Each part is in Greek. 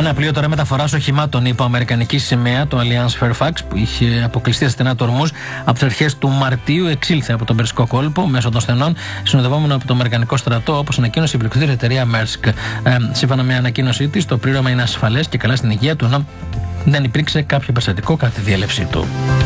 ένα πλοίο τώρα μεταφοράς οχημάτων υπό αμερικανική σημαία, το Alliance Fairfax, που είχε αποκλειστεί στα στενά του Ορμούζ από τις αρχές του Μαρτίου, εξήλθε από τον Περσικό κόλπο μέσω των στενών, συνοδευόμενο από το αμερικανικό στρατό, όπως ανακοίνωσε η πληκτήρια εταιρεία Maersk. Σύμφωνα με ανακοίνωσή της, το πλήρωμα είναι ασφαλές και καλά στην υγεία του, ενώ δεν υπήρξε κάποιο περιστατικό κατά τη διέλευσή του.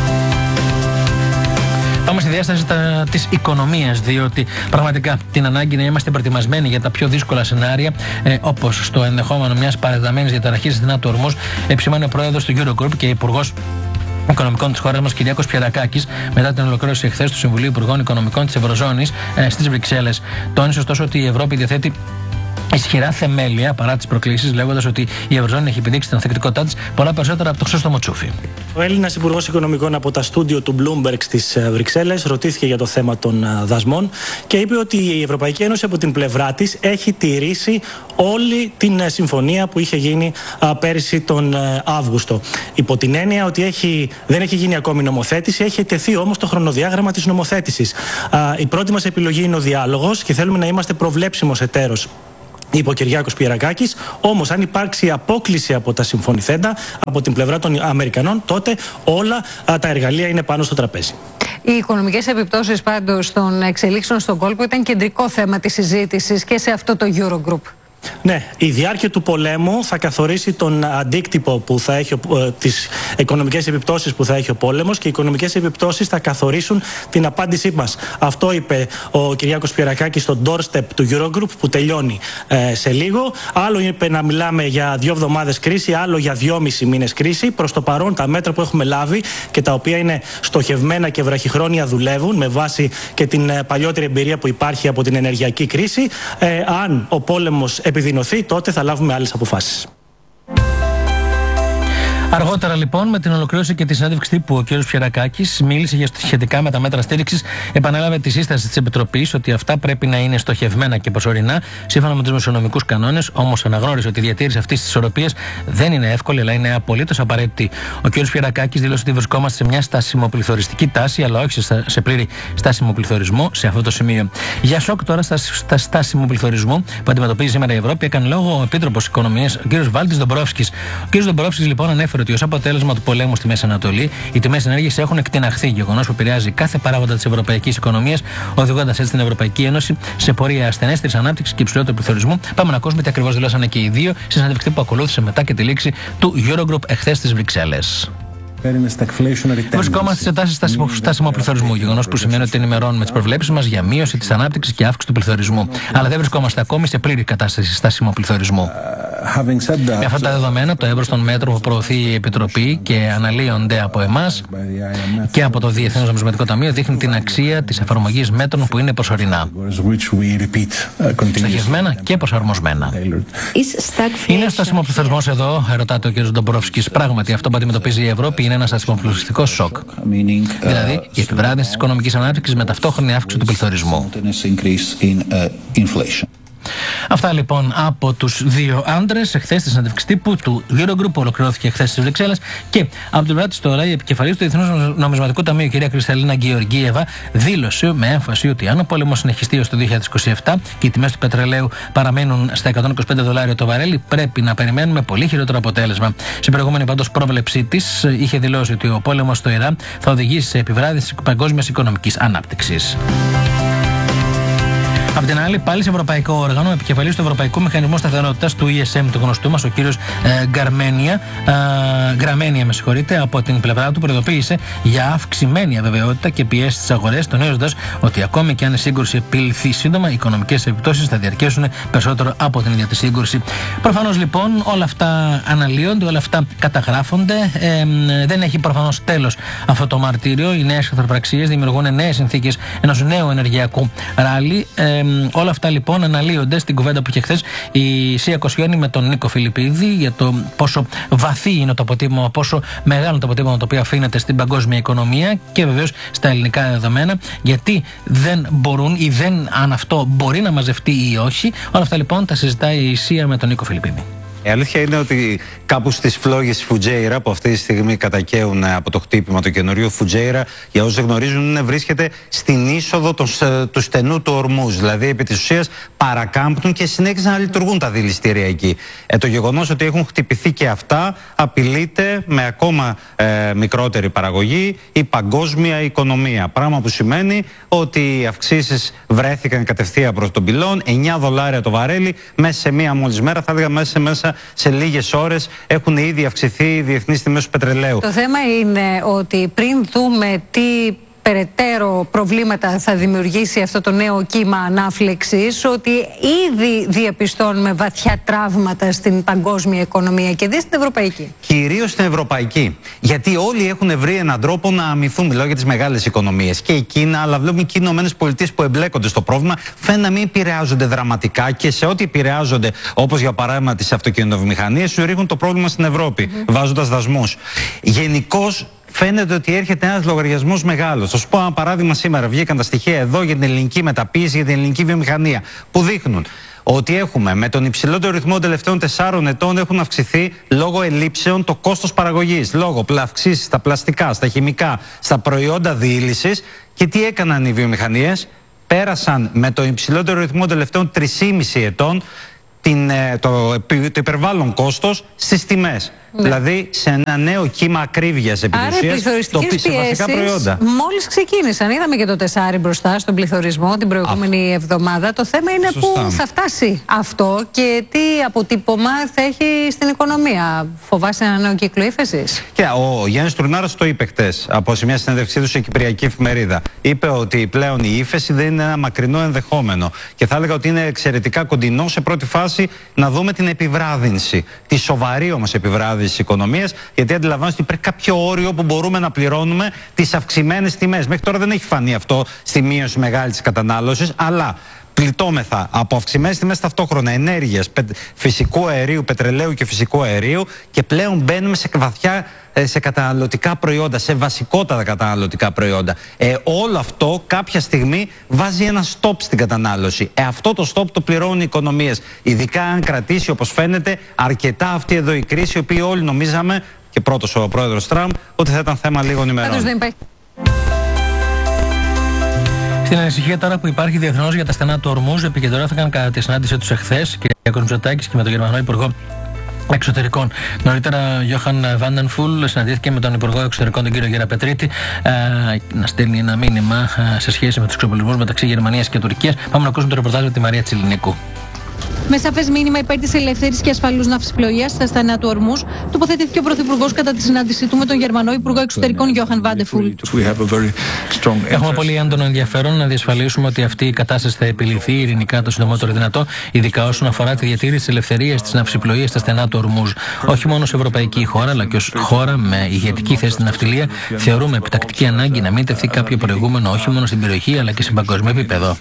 Πάμε στη διάσταση της οικονομίας, διότι πραγματικά την ανάγκη να είμαστε προετοιμασμένοι για τα πιο δύσκολα σενάρια, όπως στο ενδεχόμενο μιας παρατεταμένης διαταραχής στην του Ορμούζ, επισημάνει ο πρόεδρος του Eurogroup και υπουργός Οικονομικών της χώρας μας, Κυριάκος Πιερακάκης, μετά την ολοκλήρωση εχθές του Συμβουλίου Υπουργών Οικονομικών της Ευρωζώνης στις Βρυξέλλες. Τόνισε ωστόσο ότι η Ευρώπη διαθέτει ισχυρά θεμέλια παρά τις προκλήσεις, λέγοντας ότι η Ευρωζώνη έχει επιδείξει την ανθεκτικότητά της πολλά περισσότερα από το Χρήστο Τσούφι. Ο Έλληνας Υπουργός Οικονομικών από τα στούντιο του Bloomberg στις Βρυξέλλες ρωτήθηκε για το θέμα των δασμών και είπε ότι η Ευρωπαϊκή Ένωση από την πλευρά της έχει τηρήσει όλη την συμφωνία που είχε γίνει πέρυσι τον Αύγουστο. Υπό την έννοια ότι δεν έχει γίνει ακόμη νομοθέτηση, έχει τεθεί όμως το χρονοδιάγραμμα της νομοθέτησης. Η πρώτη μας επιλογή είναι ο διάλογος και θέλουμε να είμαστε προβλέψιμος εταίρος, είπε ο Κυριάκος Πιερακάκης. Όμως, αν υπάρξει απόκλιση από τα συμφωνηθέντα, από την πλευρά των Αμερικανών, τότε όλα τα εργαλεία είναι πάνω στο τραπέζι. Οι οικονομικές επιπτώσεις πάντως των εξελίξεων στον κόλπο ήταν κεντρικό θέμα της συζήτησης και σε αυτό το Eurogroup. Ναι, η διάρκεια του πολέμου θα καθορίσει τον αντίκτυπο που θα έχει, τις οικονομικές επιπτώσεις που θα έχει ο πόλεμος, και οι οικονομικές επιπτώσεις θα καθορίσουν την απάντησή μας. Αυτό είπε ο Κυριάκος Πιερακάκης στο doorstep του Eurogroup που τελειώνει σε λίγο. Άλλο είπε να μιλάμε για 2 εβδομάδες κρίση, άλλο για 2,5 μήνες κρίση. Προς το παρόν τα μέτρα που έχουμε λάβει και τα οποία είναι στοχευμένα και βραχυχρόνια δουλεύουν με βάση και την παλιότερη εμπειρία που υπάρχει από την ενεργειακή κρίση. Αν ο πόλεμος επιδεινωθεί, τότε θα λάβουμε άλλες αποφάσεις. Αργότερα λοιπόν, με την ολοκλήρωση και τη συνέντευξη τύπου, ο κ. Πιερακάκης μίλησε για σχετικά με τα μέτρα στήριξης, επανέλαβε τη σύσταση της Επιτροπής ότι αυτά πρέπει να είναι στοχευμένα και προσωρινά, σύμφωνα με τους δημοσιονομικούς κανόνες, όμως αναγνώρισε ότι η διατήρηση αυτής της ισορροπίας δεν είναι εύκολη, αλλά είναι απολύτως απαραίτητη. Ο κ. Πιερακάκης δήλωσε ότι βρισκόμαστε σε μια στασιμοπληθωριστική τάση, αλλά όχι σε πλήρη στασιμοπληθωρισμό σε αυτό το σημείο. Για σοκ τώρα στα στασιμοπληθωρισμού που αντιμετωπίζει σήμερα η Ευρώπη έκανε λόγο ο Επίτροπος Οικονομίας, ο κ. Βάλτης Ντομπρόφσκης. Ο κ. Ντομπρόφσκης λοιπόν ανέφερε ότι ως αποτέλεσμα του πολέμου στη Μέση Ανατολή, οι τιμές ενέργειας έχουν εκτιναχθεί, γεγονός που επηρεάζει κάθε παράγοντα της ευρωπαϊκής οικονομίας, οδηγώντας έτσι την Ευρωπαϊκή Ένωση σε πορεία ασθενέστερης ανάπτυξης και υψηλότερου πληθωρισμού. Πάμε να ακούσουμε τι ακριβώς δηλώσανε και οι δύο στη συνέντευξη που ακολούθησε μετά και τη λήξη του Eurogroup εχθές στις Βρυξέλλες. Βρισκόμαστε σε τάση στασιμοπληθωρισμού, γεγονός που σημαίνει ότι ενημερώνουμε τις προβλέψεις μας για μείωση της ανάπτυξης και αύξηση του πληθωρισμού. Αλλά δεν βρισκόμαστε ακόμη σε πλήρη κατάσταση στασιμοπληθωρισμού. Με αυτά τα δεδομένα, το εύρος των μέτρων που προωθεί η Επιτροπή και αναλύονται από εμάς και από το Διεθνές Νομισματικό Ταμείο δείχνει την αξία της εφαρμογής μέτρων που είναι προσωρινά, στοχευμένα και προσαρμοσμένα. Είναι στασιμοπληθωρισμός εδώ, ρωτάτε ο κ. Ντομπρόφσκης. Πράγματι, αυτό που αντιμετωπίζει η Ευρώπη είναι ένα στασιμοπληθωριστικό σοκ. Δηλαδή, η επιβράδυνση της οικονομικής ανάπτυξης με ταυτόχρονη αύξηση του πληθωρισμού. Αυτά λοιπόν από τους δύο άντρες εχθές στη συνέντευξη τύπου του Eurogroup που ολοκληρώθηκε εχθές στις Βρυξέλλες. Και από την πλευρά της τώρα η επικεφαλής του Διεθνούς Νομισματικού Ταμείου, η κυρία Κρυσταλίνα Γεωργίεβα, δήλωσε με έμφαση ότι αν ο πόλεμος συνεχιστεί ως το 2027 και οι τιμές του πετρελαίου παραμένουν στα $125 το βαρέλι, πρέπει να περιμένουμε πολύ χειρότερο αποτέλεσμα. Στην προηγούμενη πάντως πρόβλεψή της είχε δηλώσει ότι ο πόλεμος στο Ιράν θα οδηγήσει σε επιβράδυνση παγκόσμιας οικονομικής ανάπτυξης. Απ' την άλλη, πάλι σε ευρωπαϊκό όργανο, επικεφαλής του Ευρωπαϊκού Μηχανισμού Σταθερότητας του ESM, του γνωστού μας, ο κύριος Γκραμένια, από την πλευρά του προειδοποίησε για αυξημένη αβεβαιότητα και πιέσει στις αγορές, τονίζοντας ότι ακόμη και αν η σύγκρουση επιληθεί σύντομα, οι οικονομικές επιπτώσεις θα διαρκέσουν περισσότερο από την ίδια τη σύγκρουση. Προφανώς λοιπόν όλα αυτά αναλύονται, όλα αυτά καταγράφονται. Δεν έχει προφανώς τέλος αυτό το μαρτύριο. Οι νέες εχθροπραξίες δημιουργούν νέες συνθήκες ενός νέου ενεργειακού ράλι. Όλα αυτά λοιπόν αναλύονται στην κουβέντα που είχε χθες η Σία Κοσιόνη με τον Νίκο Φιλιππίδη για το πόσο βαθύ είναι το αποτύπωμα, πόσο μεγάλο είναι το αποτύπωμα το οποίο αφήνεται στην παγκόσμια οικονομία και βεβαίως στα ελληνικά δεδομένα, γιατί δεν μπορούν ή δεν, αν αυτό μπορεί να μαζευτεί ή όχι. Όλα αυτά λοιπόν τα συζητάει η Σία με τον Νίκο Φιλιππίδη. Η αλήθεια είναι ότι κάπου στις φλόγες Φουτζέιρα, που αυτή τη στιγμή κατακαίουν από το χτύπημα το καινούριο Φουτζέιρα, για όσους δεν γνωρίζουν, βρίσκεται στην είσοδο του στενού του Ορμούζ. Δηλαδή, επί της ουσίας, παρακάμπτουν και συνέχισαν να λειτουργούν τα δηληστήρια εκεί. Το γεγονός ότι έχουν χτυπηθεί και αυτά απειλείται με ακόμα μικρότερη παραγωγή η παγκόσμια οικονομία. Πράγμα που σημαίνει ότι οι αυξήσεις βρέθηκαν κατευθείαν προς τον πυλόν. $9 το βαρέλι μέσα σε μία μόλις μέρα, θα έλεγα μέσα σε λίγες ώρες έχουν ήδη αυξηθεί οι διεθνείς τιμές του πετρελαίου. Το θέμα είναι ότι πριν δούμε τι περαιτέρω προβλήματα θα δημιουργήσει αυτό το νέο κύμα ανάφλεξης, ότι ήδη διαπιστώνουμε βαθιά τραύματα στην παγκόσμια οικονομία και δεν στην ευρωπαϊκή. Κυρίως στην ευρωπαϊκή. Γιατί όλοι έχουν βρει έναν τρόπο να αμυθούν. Μιλάω για τις μεγάλες οικονομίες. Και η Κίνα, αλλά βλέπουμε και οι Ηνωμένες Πολιτείες που εμπλέκονται στο πρόβλημα, φαίνεται να μην επηρεάζονται δραματικά και σε ό,τι επηρεάζονται, όπως για παράδειγμα τις αυτοκινητοβιομηχανίες, σου ρίχνουν το πρόβλημα στην Ευρώπη, βάζοντας δασμούς. Γενικώς, φαίνεται ότι έρχεται ένας λογαριασμός μεγάλος. Θα σου πω ένα παράδειγμα σήμερα. Βγήκαν τα στοιχεία εδώ για την ελληνική μεταποίηση, για την ελληνική βιομηχανία, που δείχνουν ότι έχουμε με τον υψηλότερο ρυθμό των τελευταίων 4 ετών έχουν αυξηθεί λόγω ελλείψεων το κόστος παραγωγής, λόγω αυξήσεις στα πλαστικά, στα χημικά, στα προϊόντα διήλυσης. Και τι έκαναν οι βιομηχανίες? Πέρασαν με τον υψηλότερο ρυθμό των τελευταίων 3,5 ετών το υπερβάλλον κόστος στις τιμές. Ναι. Δηλαδή σε ένα νέο κύμα ακρίβειας επί της ουσίας σε βασικά προϊόντα. Μόλις ξεκίνησαν. Είδαμε και το 4 μπροστά στον πληθωρισμό την προηγούμενη εβδομάδα. Το θέμα είναι πού θα φτάσει αυτό και τι αποτύπωμα θα έχει στην οικονομία. Φοβάσαι ένα νέο κύκλο ύφεσης? Και ο Γιάννης Τουρνάρας το είπε χτες από μια συνέντευξή του σε κυπριακή εφημερίδα. Είπε ότι πλέον η ύφεση δεν είναι ένα μακρινό ενδεχόμενο. Και θα έλεγα ότι είναι εξαιρετικά κοντινό σε πρώτη φάση να δούμε την επιβράδυνση. Τη σοβαρή όμως επιβράδυνση της οικονομίας, γιατί αντιλαμβάνεστε ότι υπάρχει κάποιο όριο που μπορούμε να πληρώνουμε τις αυξημένες τιμές. Μέχρι τώρα δεν έχει φανεί αυτό στη μείωση μεγάλη της κατανάλωσης, αλλά πληττόμεθα από αυξημένες τιμές ταυτόχρονα ενέργειας, φυσικού αερίου, πετρελαίου και φυσικού αερίου, και πλέον μπαίνουμε σε καταναλωτικά προϊόντα, σε βασικότατα καταναλωτικά προϊόντα. Όλο αυτό κάποια στιγμή βάζει ένα stop στην κατανάλωση. Αυτό το stop το πληρώνουν οι οικονομίες. Ειδικά αν κρατήσει, όπως φαίνεται, αρκετά αυτή εδώ η κρίση, η οποία όλοι νομίζαμε, και πρώτος ο πρόεδρος Τραμπ, ότι θα ήταν θέμα λίγων ημερών. Στην ανησυχία τώρα που υπάρχει διεθνώς για τα στενά του Ορμούζ, επικεντρώθηκαν κατά τη συνάντησή τους εχθές κ. Μητσοτάκης και με τον Γερμανό Υπουργό Εξωτερικών. Νωρίτερα, ο Γιώχαν Βάντενφουλ συναντήθηκε με τον Υπουργό Εξωτερικών, τον κύριο Γεραπετρίτη, να στέλνει ένα μήνυμα σε σχέση με τους εξοπλισμούς μεταξύ Γερμανίας και Τουρκίας. Πάμε να ακούσουμε το ρεπορτάζ με τη Μαρία Τσιλινίκου. Με σαφές μήνυμα υπέρ της ελεύθερης και ασφαλούς ναυσιπλοείας στα στενά του Ορμούζ, τοποθετήθηκε ο Πρωθυπουργός κατά τη συνάντησή του με τον Γερμανό Υπουργό Εξωτερικών Γιώχαν Βάντενφουλ. Έχουμε πολύ έντονο ενδιαφέρον να διασφαλίσουμε ότι αυτή η κατάσταση θα επιληθεί ειρηνικά το συντομότερο δυνατό, ειδικά όσον αφορά τη διατήρηση της ελευθερίας της ναυσιπλοείας στα στενά του Ορμούζ. Όχι μόνο σε ευρωπαϊκή χώρα, αλλά και ως χώρα με ηγετική θέση στην ναυτιλία, θεωρούμε επιτακτική ανάγκη να μην τεθεί κάποιο προηγούμενο όχι μόνο στην περιοχή αλλά και σε παγκόσμιο επίπεδο.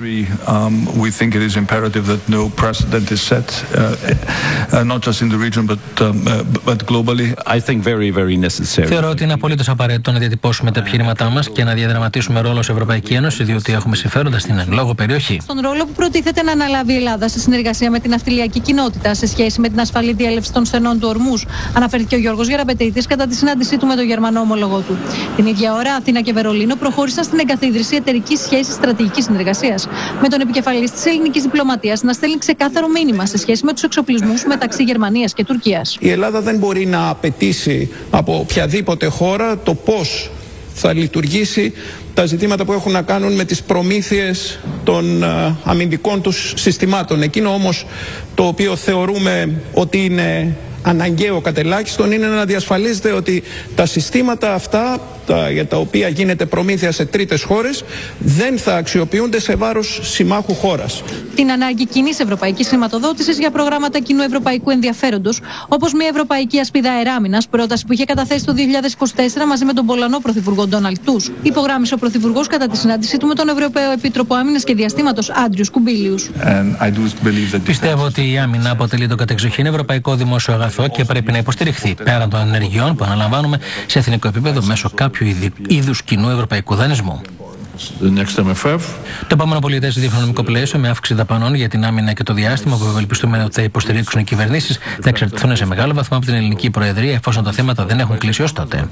Is set not just in the region but globally. I think very necessary. Θεωρώ ότι είναι απολύτως απαραίτητο να διατυπώσουμε τα επιχειρήματά μας και να διαδραματίσουμε ρόλο ως Ευρωπαϊκή Ένωση, διότι έχουμε συμφέροντα στην εν λόγω περιοχή. Στον ρόλο που προτίθεται να αναλάβει η Ελλάδα σε συνεργασία με την ναυτιλιακή κοινότητα σε σχέση με την ασφαλή διέλευση των στενών του Ορμούζ, αναφέρθηκε ο Γιώργος Γεραπετρίτης κατά τη συνάντησή του με τον Γερμανό ομολογό του. Την ίδια ώρα, Αθήνα και Βερολίνο προχώρησαν στην εγκαθίδρυση εταιρικής σχέσης στρατηγικής συνεργασίας, με τον επικεφαλής της ελληνικής διπλωματίας να στέλνει ξεκάθαρο μήνυμα σε σχέση με τους εξοπλισμούς μεταξύ Γερμανίας και Τουρκίας. Η Ελλάδα δεν μπορεί να απαιτήσει από οποιαδήποτε χώρα το πώς θα λειτουργήσει τα ζητήματα που έχουν να κάνουν με τις προμήθειες των αμυντικών τους συστημάτων. Εκείνο όμως το οποίο θεωρούμε ότι είναι αναγκαίο κατελάχιστον είναι να διασφαλίζεται ότι τα συστήματα αυτά για τα οποία γίνεται προμήθεια σε τρίτες χώρες δεν θα αξιοποιούνται σε βάρος συμμάχου χώρας. Την ανάγκη κοινής ευρωπαϊκής χρηματοδότησης για προγράμματα κοινού ευρωπαϊκού ενδιαφέροντος, όπως μια ευρωπαϊκή ασπίδα αεράμινας, πρόταση που είχε καταθέσει το 2024 μαζί με τον Πολωνό Πρωθυπουργό Ντόναλντ Τούσκ, υπογράμμισε ο Πρωθυπουργός κατά τη συνάντησή του με τον Ευρωπαίο Επίτροπο Άμυνας και Διαστήματος Άντριους Κουμπίλιους. Πιστεύω ότι η άμυνα αποτελεί το κατεξοχήν ευρωπαϊκό δημόσιο αγαθό και πρέπει να υποστηριχθεί πέραν των ενεργειών που αναλαμβάνουμε σε εθνικό επίπεδο μέσω κάποιου είδους κοινού ευρωπαϊκού δανεισμού. Το επόμενο πολιτές δημοσιονομικό πλαίσιο με αύξηση δαπανών για την άμυνα και το διάστημα που ευελπιστούμε ότι θα υποστηρίξουν οι κυβερνήσεις θα εξαρτηθούν σε μεγάλο βαθμό από την ελληνική προεδρία, εφόσον τα θέματα δεν έχουν κλείσει ως τότε.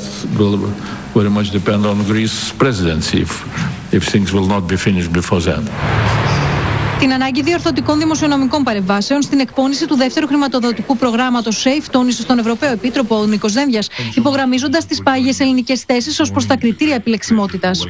Την ανάγκη διορθωτικών δημοσιονομικών παρεμβάσεων στην εκπόνηση του δεύτερου χρηματοδοτικού προγράμματος SAFE τόνισε στον Ευρωπαίο Επίτροπο ο Νίκος Δένδιας, υπογραμμίζοντας τις πάγιες ελληνικές θέσεις ως προς τα κριτήρια επιλεξιμότητας.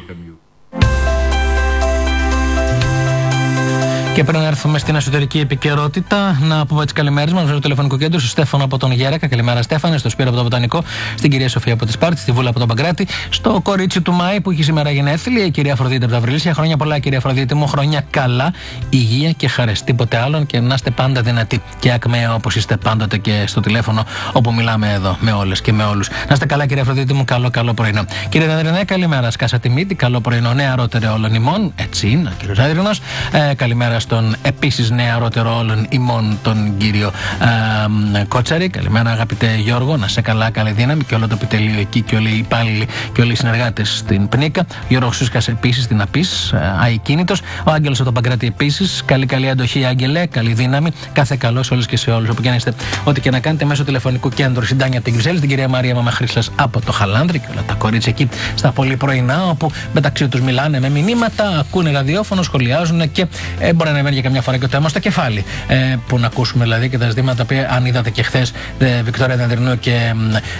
Και πριν έρθουμε στην εσωτερική επικαιρότητα, να πούμε τις καλημέρες μας στο τηλεφωνικό κέντρο, στο Στέφανο από τον Γέρακα. Καλημέρα, Στέφανε. Στο Σπύρο από το Βοτανικό, στην κυρία Σοφία από τη Σπάρτη, στη Βούλα από τον Παγκράτη, στο κορίτσι του Μάη που έχει σήμερα γενέθλια, η κυρία Αφροδίτη από τα Βρυλίσια. Χρόνια πολλά, κυρία Αφροδίτη μου. Χρόνια καλά, υγεία και χαρές. Τίποτε άλλον και να είστε πάντα δυνατοί και ακμαία όπως είστε πάντοτε και στο τηλέφωνο όπου μιλάμε εδώ με όλες και με όλους. Να είστε καλά, κυρία Αφροδίτη μου. Καλό πρωινό. Κύριε Ανδρινέ, καλημέρα. Σκάσα τη μύτη. Καλό πρωινό, νεαρότερο όλων ημών. Έτσι είναι, κύριο Ανδρινός. Καλημέρα στον επίσης νεαρότερο όλων ημών τον κύριο Κότσαρη. Καλημέρα, αγαπητέ Γιώργο, να σε καλά, καλή δύναμη και όλο το επιτελείο εκεί και όλοι οι υπάλληλοι και όλοι οι συνεργάτες στην Πνίκα. Γιώργο Σούσκας επίσης στην ΑΠΗΣ, αικίνητος. Ο Άγγελος από τον Παγκράτη επίσης. Καλή αντοχή, Άγγελε, καλή δύναμη. Κάθε καλό σε όλες και σε όλους. Όπου και αν είστε, ό,τι και να κάνετε μέσω τηλεφωνικού κέντρου Συντάνια από την Κυψέλη, την κυρία Μαρία Μαμαχρήσλας από το Χαλάνδρη και όλα τα κορίτσια εκεί στα πολύ πρωινά, όπου μεταξύ τους μιλάνε με μηνύματα, ακούνε ραδιόφωνο, σχολιάζουν και μπορεί να μένει καμιά φορά και το αίμα στο κεφάλι. Που να ακούσουμε δηλαδή και τα ζητήματα που αν είδατε και χθες Βικτόρια Δενδρινού και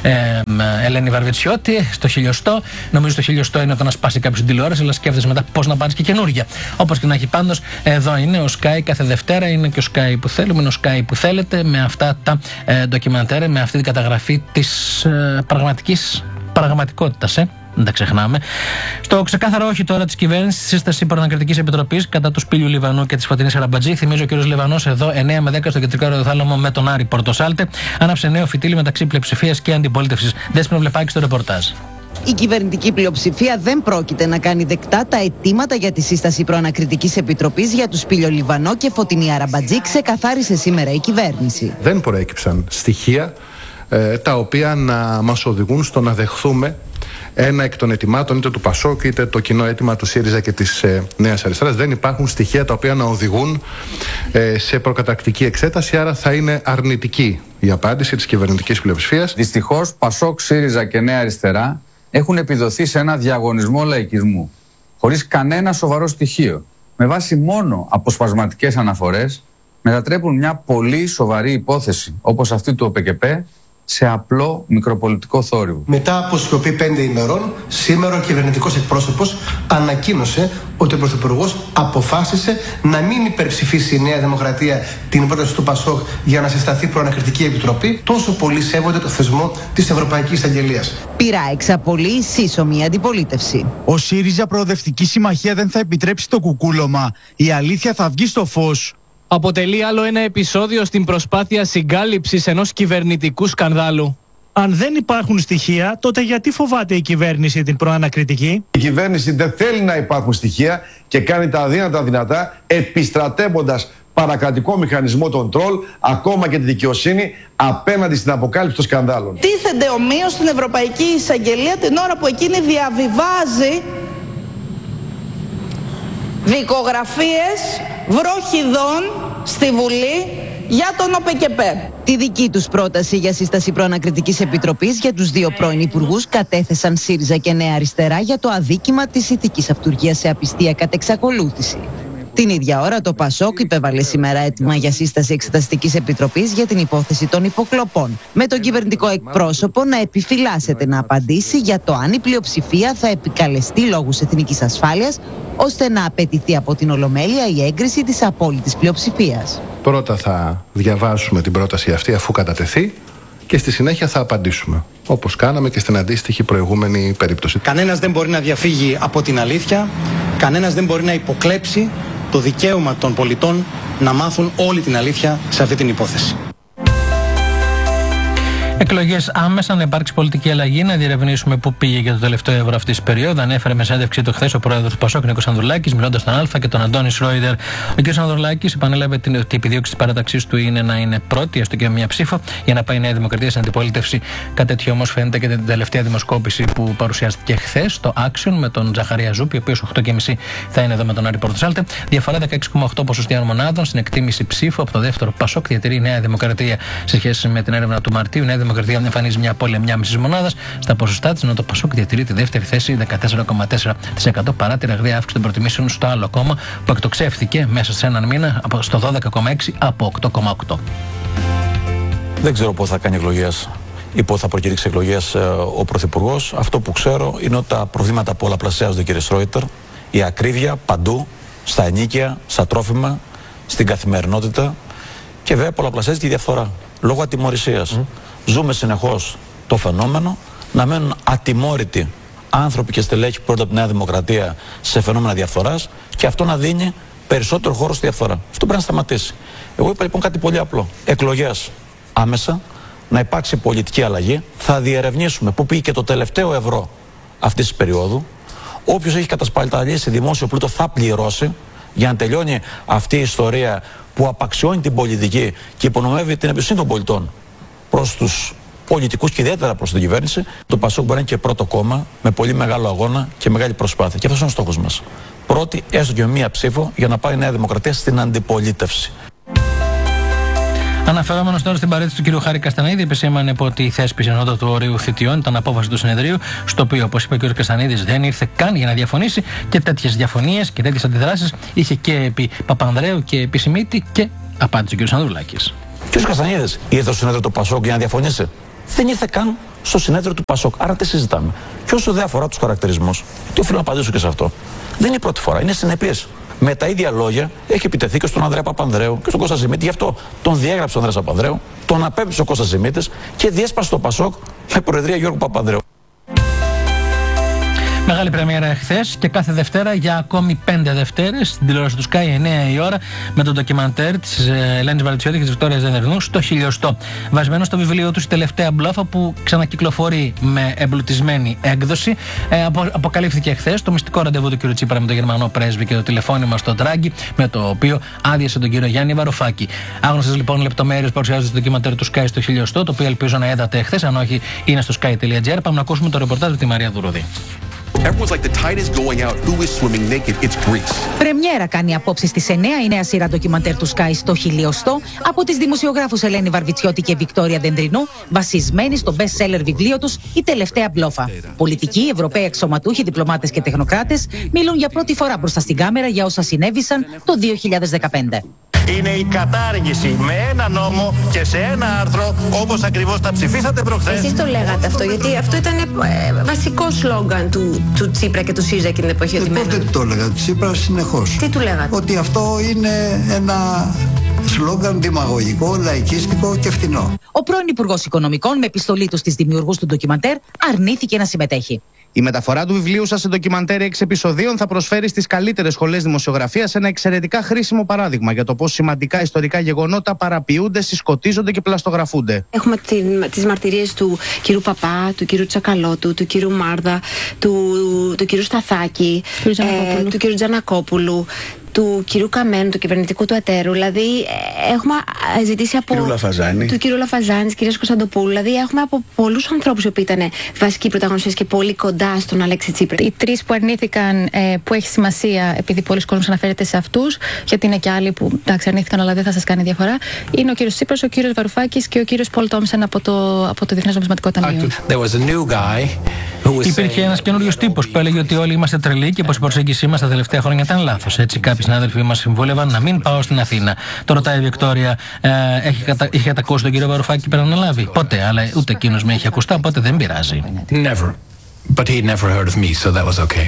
Ελένη Βαρβιτσιώτη στο χιλιοστό. Νομίζω το χιλιοστό είναι όταν να σπάσει κάποιο την τηλεόραση, αλλά σκέφτεσαι μετά πώς να πάρεις και καινούργια. Όπως και να έχει, πάντως εδώ είναι ο Sky κάθε Δευτέρα, είναι και ο Sky που θέλουμε, είναι ο Sky που θέλετε, με αυτά τα ντοκιμαντέρ, με αυτή την καταγραφή της πραγματικότητας. Δεν τα ξεχνάμε. Στο ξεκάθαρο όχι τώρα της κυβέρνησης, τη σύσταση προανακριτικής επιτροπής κατά του Σπύλιου Λιβανού και της Φωτεινής Αραμπατζή. Θυμίζω ο κ. Λιβανός εδώ 9 με 10 στο κεντρικό αεροθάλαμο με τον Άρη Πορτοσάλτε. Άναψε νέο φυτίλι μεταξύ πλειοψηφίας και αντιπολίτευσης. Δέσποινα Βλεπάκη στο ρεπορτάζ. Η κυβερνητική πλειοψηφία δεν πρόκειται να κάνει δεκτά τα αιτήματα για τη σύσταση προανακριτικής επιτροπής για του Σπύλιο Λιβανό και Φωτεινή Αραμπατζή, ξεκαθάρισε σήμερα η κυβέρνηση. Δεν προέκυψαν στοιχεία τα οποία να μας οδηγούν στο να δεχθούμε ένα εκ των αιτημάτων είτε του ΠΑΣΟΚ είτε το κοινό αίτημα του ΣΥΡΙΖΑ και της Νέας Αριστεράς. Δεν υπάρχουν στοιχεία τα οποία να οδηγούν σε προκαταρκτική εξέταση, άρα θα είναι αρνητική η απάντηση της κυβερνητικής πλειοψηφίας. Δυστυχώς, ΠΑΣΟΚ, ΣΥΡΙΖΑ και Νέα Αριστερά έχουν επιδοθεί σε ένα διαγωνισμό λαϊκισμού, χωρίς κανένα σοβαρό στοιχείο. Με βάση μόνο αποσπασματικές αναφορές, μετατρέπουν μια πολύ σοβαρή υπόθεση, όπως αυτή του ΟΠΕΚΕΠΕ, σε απλό μικροπολιτικό θόρυβο. Μετά από σιωπή 5 ημερών, σήμερα ο κυβερνητικός εκπρόσωπος ανακοίνωσε ότι ο Πρωθυπουργός αποφάσισε να μην υπερψηφίσει η Νέα Δημοκρατία την πρόταση του ΠΑΣΟΚ για να συσταθεί προανακριτική επιτροπή. Τόσο πολύ σέβονται το θεσμό της Ευρωπαϊκής Αγγελίας. Πειρά εξαπολύει σύσσωμη αντιπολίτευση. Ο ΣΥΡΙΖΑ Προοδευτική Συμμαχία δεν θα επιτρέψει το κουκούλωμα. Η αλήθεια θα βγει στο φως. Αποτελεί άλλο ένα επεισόδιο στην προσπάθεια συγκάλυψης ενός κυβερνητικού σκανδάλου. Αν δεν υπάρχουν στοιχεία, τότε γιατί φοβάται η κυβέρνηση την προανακριτική? Η κυβέρνηση δεν θέλει να υπάρχουν στοιχεία και κάνει τα αδύνατα δυνατά, επιστρατεύοντας παρακρατικό μηχανισμό των τρόλ, ακόμα και τη δικαιοσύνη, απέναντι στην αποκάλυψη των σκανδάλων. Τίθενται ομοίως στην Ευρωπαϊκή Εισαγγελία την ώρα που εκείνη διαβιβάζει δικογραφίες βροχιδών στη Βουλή για τον ΟΠΕΚΕΠΕ. Τη δική τους πρόταση για σύσταση προανακριτικής επιτροπής για τους δύο πρώην υπουργούς κατέθεσαν ΣΥΡΙΖΑ και Νέα Αριστερά για το αδίκημα της ηθικής αυτουργίας σε απιστία κατ' εξακολούθηση. Την ίδια ώρα το ΠΑΣΟΚ υπέβαλε σήμερα έτοιμα για σύσταση εξεταστικής επιτροπής για την υπόθεση των υποκλοπών, με τον κυβερνητικό εκπρόσωπο να επιφυλάσσεται να απαντήσει για το αν η πλειοψηφία θα επικαλεστεί λόγους εθνικής ασφάλειας, ώστε να απαιτηθεί από την Ολομέλεια η έγκριση της απόλυτης πλειοψηφίας. Πρώτα θα διαβάσουμε την πρόταση αυτή αφού κατατεθεί και στη συνέχεια θα απαντήσουμε, όπως κάναμε και στην αντίστοιχη προηγούμενη περίπτωση. Κανένας δεν μπορεί να διαφύγει από την αλήθεια, κανένας δεν μπορεί να υποκλέψει το δικαίωμα των πολιτών να μάθουν όλη την αλήθεια σε αυτή την υπόθεση. Εκλογές άμεσα, να υπάρξει πολιτική αλλαγή, να διερευνήσουμε πού πήγε για το τελευταίο ευρώ αυτή τη περίοδου. Ανέφερε με συνέντευξή του χθες ο πρόεδρος του Πασόκ, Νίκος Ανδρουλάκης, μιλώντας στον Α και τον Αντώνη Σρόιντερ. Ο κ. Ανδρουλάκης επανέλαβε ότι η επιδίωξη της παράταξής του είναι να είναι πρώτη, έστω και με μια ψήφο, για να πάει η Νέα Δημοκρατία στην αντιπολίτευση. Κάτι τέτοιο όμως φαίνεται και την τελευταία δημοσκόπηση που παρουσιάστηκε χθες στο Action με τον Ζαχαρία Ζούπη, ο οποίος 8.30 θα είναι εδώ με τον Άρη Πορτοσάλτε. Διαφορά 16,8 ποσοστιαίων μονάδων στην εκτίμηση ψήφου από το δεύτερο Πασόκ διατηρεί η Νέα Δημοκρατία σε σχέση με την έρευνα του Μαρτίου. Η Νέα Δημοκρατία εμφανίζει μια απώλεια 1,5 μονάδα στα ποσοστά της, ενώ το Πασόκ διατηρεί τη δεύτερη θέση 14,4% παρά τη ραγδαία αύξηση των προτιμήσεων στο άλλο κόμμα που εκτοξεύθηκε μέσα σε έναν μήνα στο 12,6 από 8,8. Δεν ξέρω πότε θα κάνει εκλογές ή πότε θα προκηρύξει εκλογές ο Πρωθυπουργός. Αυτό που ξέρω είναι ότι τα προβλήματα πολλαπλασιάζονται, κύριε Σρόιτερ. Η ακρίβεια παντού, στα ενοίκια, στα τρόφιμα, στην καθημερινότητα και βέβαια πολλαπλασιάζεται η διαφθορά λόγω ατιμωρησίας. Ζούμε συνεχώς το φαινόμενο να μένουν ατιμόρυτοι άνθρωποι και στελέχοι πρώτα από τη Νέα Δημοκρατία σε φαινόμενα διαφθοράς και αυτό να δίνει περισσότερο χώρο στη διαφθορά. Αυτό πρέπει να σταματήσει. Εγώ είπα λοιπόν κάτι πολύ απλό. Εκλογές άμεσα, να υπάρξει πολιτική αλλαγή. Θα διερευνήσουμε πού πήγε και το τελευταίο ευρώ αυτής της περίοδου. Όποιος έχει κατασπαταλήσει δημόσιο πλούτο θα πληρώσει για να τελειώνει αυτή η ιστορία που απαξιώνει την πολιτική και υπονομεύει την εμπιστοσύνη των πολιτών προς τους πολιτικούς και ιδιαίτερα προς την κυβέρνηση. Το Πασόκ μπορεί να είναι και πρώτο κόμμα με πολύ μεγάλο αγώνα και μεγάλη προσπάθεια. Και αυτός είναι ο στόχος μας. Πρώτη, έστω και με μία ψήφο, για να πάει η Νέα Δημοκρατία στην αντιπολίτευση. Αναφερόμενος τώρα στην παρέτηση του κ. Χάρη Καστανίδη, επισήμανε ότι η θέσπιση ανώτατου ορίου θητιών ήταν απόφαση του συνεδρίου, στο οποίο, όπως είπε ο κ. Καστανίδης, δεν ήρθε καν για να διαφωνήσει και τέτοιες διαφωνίες και τέτοιες αντιδράσεις είχε και επί Παπανδρέου και επί Σιμίτη και απάντησε ο κ. Ανδρουλάκης. Ο κ. Καστανίδης ήρθε στο συνέδριο του Πασόκ για να διαφωνήσει. Δεν ήρθε καν στο συνέδριο του Πασόκ. Άρα τι συζητάμε. Και όσο δεν αφορά τους χαρακτηρισμούς, τι οφείλω να απαντήσω και σε αυτό. Δεν είναι η πρώτη φορά, είναι συνεπής. Με τα ίδια λόγια έχει επιτεθεί και στον Ανδρέα Παπανδρέου και στον Κώστα Σιμίτη. Γι' αυτό τον διέγραψε ο Ανδρέας Παπανδρέου, τον απέπειψε ο Κώστας Σιμίτης και διέσπασε το Πασόκ με προεδρία Γιώργου Παπανδρέου. Μεγάλη πρεμιέρα εχθές και κάθε Δευτέρα για ακόμη 5 Δευτέρες στην τηλεόραση του Sky 9 η ώρα με το ντοκιμαντέρ της Ελένης Βαρδιτσιώτη και της Βικτόριας Δενδερνού στο χιλιοστό. Βασμένο στο βιβλίο τους η τελευταία μπλόφα που ξανακυκλοφορεί με εμπλουτισμένη έκδοση. Αποκαλύφθηκε εχθές το μυστικό ραντεβού του κ. Τσίπρα με τον Γερμανό πρέσβη και το τηλεφώνημα στο Ντράγκη με το οποίο άδειασε τον κύριο Γιάννη Βαρουφάκη. Άγνωστες λοιπόν λεπτομέρειες παρουσιάζονται στο ντοκιμαντέρ του Sky στο χιλιοστό, το οποίο ελπίζω να είδατε εχθές, αν όχι είναι στο sky.gr. Πάμε να ακούσουμε το ρεπορτάζ με τη Μαρία Δουρούδη. Πρεμιέρα κάνει απόψε στις 9 η νέα σειρά ντοκιμαντέρ του Sky στο χιλιοστό από τις δημοσιογράφους Ελένη Βαρδιτσιώτη και Βικτόρια Δενδρινού, βασισμένη στο best-seller βιβλίο τους «Η τελευταία μπλόφα». Πολιτικοί, Ευρωπαίοι αξιωματούχοι, διπλωμάτες και τεχνοκράτες μιλούν για πρώτη φορά μπροστά στην κάμερα για όσα συνέβησαν το 2015. Είναι η κατάργηση με ένα νόμο και σε ένα άρθρο, όπως ακριβώς τα ψηφίσατε προχθές. Εσείς το λέγατε αυτό, γιατί αυτό ήταν βασικό σλόγγαν του Τσίπρα και του ΣΥΡΙΖΑ και την εποχή του Πότε το έλεγα, του Τσίπρα συνεχώς. Τι του λέγατε? Ότι αυτό είναι ένα σλόγγαν δημαγωγικό, λαϊκίστικο και φθηνό. Ο πρώην Υπουργός Οικονομικών, με επιστολή του στις δημιουργούς του ντοκιμαντέρ, αρνήθηκε να συμμετέχει. Η μεταφορά του βιβλίου σας σε ντοκιμαντέρ 6 επεισοδίων θα προσφέρει στις καλύτερες σχολές δημοσιογραφίας ένα εξαιρετικά χρήσιμο παράδειγμα για το πώς σημαντικά ιστορικά γεγονότα παραποιούνται, συσκοτίζονται και πλαστογραφούνται. Έχουμε τις μαρτυρίες του κ. Παπά, του κ. Τσακαλώτου, του κ. Μάρδα, του κ. Σταθάκη, του κ. Τζανακόπουλου, του κ. Καμένου, του κυβερνητικού του εταίρου. Δηλαδή, έχουμε ζητήσει από. Του κ. Λαφαζάνη, τη κ. Κωνσταντοπούλου. Δηλαδή, έχουμε από πολλούς ανθρώπους που ήταν βασικοί πρωταγωνιστές και πολύ κοντά στον Αλέξη Τσίπρα. Οι τρεις που αρνήθηκαν, που έχει σημασία, επειδή πολλοί κόσμος αναφέρεται σε αυτούς, γιατί είναι και άλλοι που εντάξει, αρνήθηκαν, αλλά δεν θα σας κάνει διαφορά, είναι ο κ. Τσίπρας, ο κ. Βαρουφάκης και ο κ. Πολ Τόμσεν από το Διεθνές Νομισματικό Ταμείο. Υπήρχε ένας καινούριος τύπος που έλεγε ότι όλοι είμαστε τρελοί και πως η προσέγγιση μας τα τελευταία χρόνια ήταν λάθος. Έτσι, κάποιοι συνάδελφοι μας συμβούλευαν να μην πάω στην Αθήνα. Το ρωτάει η Βικτόρια, είχε ακούσει τον κύριο Βαρουφάκη πριν αναλάβει? Ποτέ, αλλά ούτε εκείνος με είχε ακουστά, οπότε δεν πειράζει. Never. But he'd never heard of me, so that was okay.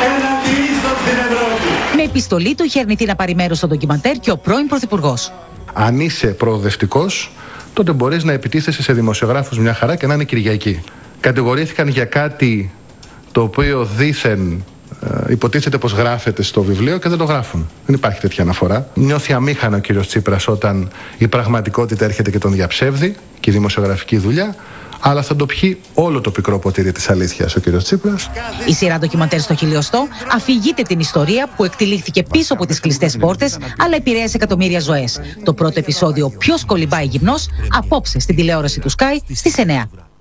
Με επιστολή του είχε αρνηθεί να πάρει μέρος στο ντοκιμαντέρ και ο πρώην Πρωθυπουργός. Αν είσαι προοδευτικός, τότε μπορείς να επιτίθεσαι σε δημοσιογράφους μια χαρά και να είναι Κυριακή. Κατηγορήθηκαν για κάτι το οποίο δήθεν υποτίθεται πως γράφεται στο βιβλίο και δεν το γράφουν. Δεν υπάρχει τέτοια αναφορά. Νιώθει αμήχανο ο κύριος Τσίπρας όταν η πραγματικότητα έρχεται και τον διαψεύδει και η δημοσιογραφική δουλειά. αλλά θα το πιει όλο το πικρό ποτήρι της αλήθειας ο κύριος Τσίπρας. Η σειρά ντοκιμαντέρ στο χιλιοστό αφηγείται την ιστορία που εκτυλίχθηκε πίσω από τις κλειστές πόρτες, αλλά επηρέασε εκατομμύρια ζωές. Το πρώτο επεισόδιο «Ποιος κολυμπάει γυμνός» απόψε στην τηλεόραση του Sky στις 9.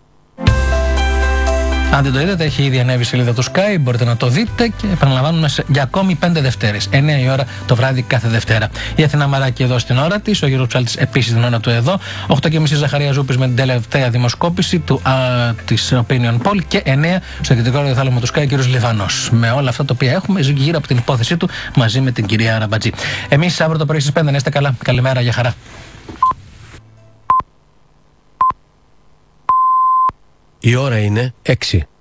Αν δεν το είδατε, έχει ήδη ανέβει η σελίδα του Sky, μπορείτε να το δείτε και επαναλαμβάνουμε για ακόμη 5 Δευτέρες. 9 η ώρα το βράδυ κάθε Δευτέρα. Η Αθηνά Μαράκη εδώ στην ώρα της, ο Γιώργος Ψάλτης επίσης την ώρα του εδώ. 8.30 Ζαχαρία Ζούπης με την τελευταία δημοσκόπηση της Opinion Poll και 9 στο κεντρικό ραδιοθάλαμο του Sky, κύριος Λιβανός. Με όλα αυτά τα οποία έχουμε γύρω από την υπόθεσή του μαζί με την κυρία Ραμπατζή. Εμείς αύριο το πρωί στις 5 να είστε καλά. Καλημέρα, για χαρά. Η ώρα είναι 6.